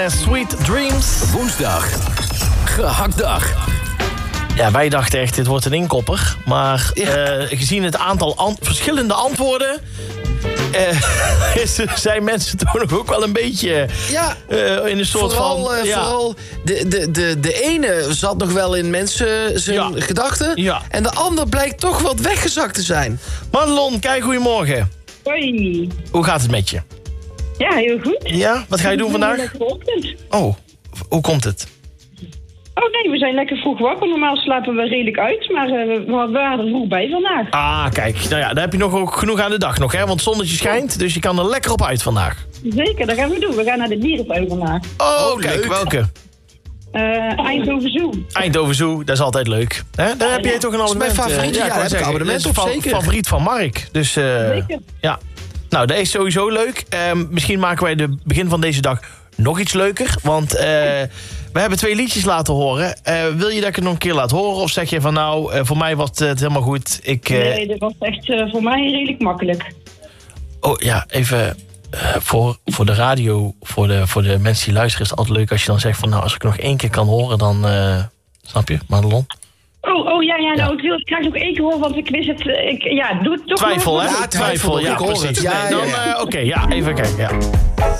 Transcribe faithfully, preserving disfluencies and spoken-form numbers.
Sweet Dreams. Woensdag. Gehaktdag. Ja, wij dachten echt, dit wordt een inkopper. Maar ja. uh, gezien het aantal an- verschillende antwoorden... Uh, is, zijn mensen toch nog ook wel een beetje ja, uh, in een soort vooral, van... Uh, ja. Vooral de, de, de, de ene zat nog wel in mensen zijn ja. gedachten. Ja. En de ander blijkt toch wat weggezakt te zijn. Madelon, kijk, goedemorgen. Hoi. Hoe gaat het met je? Ja, heel goed. Ja, wat ga je doen vandaag? Oh, hoe komt het? Oh nee, we zijn lekker vroeg wakker. Normaal slapen we redelijk uit, maar uh, we waren er vroeg bij vandaag. Ah, kijk, nou ja, daar heb je nog ook genoeg aan de dag nog, hè? Want het zonnetje schijnt, dus je kan er lekker op uit vandaag. Zeker, dat gaan we doen. We gaan naar de dierentuin vandaag. Oh, oh kijk, leuk. Welke? Uh, Eindhoven Zoo. Eindhoven Zoo, dat is altijd leuk. Hè? Daar ja, heb jij toch een abonnement. Dat is mijn favoriet, ja, ja, daar heb ik abonnement op, fa- zeker. favoriet van Mark. Dus, uh, zeker. Ja. Nou, dat is sowieso leuk. Uh, misschien maken wij de begin van deze dag nog iets leuker. Want uh, we hebben twee liedjes laten horen. Uh, wil je dat ik het nog een keer laat horen? Of zeg je van nou, uh, voor mij was het helemaal goed. Ik, uh... Nee, dat was echt uh, voor mij redelijk makkelijk. Oh ja, even uh, voor, voor de radio, voor de, voor de mensen die luisteren... is het altijd leuk als je dan zegt van nou, als ik nog één keer kan horen, dan... Uh, snap je, Madelon? Oh, oh ja, ja, nou, ja. ik wil het graag nog één keer horen, want ik wist het... Ik, ja, doe het toch twijfel, nog. hè? Ja, twijfel, ja, ik hoor precies. het. Ja, nee, dan, ja, ja. uh, Oké, okay, ja, even kijken, ja.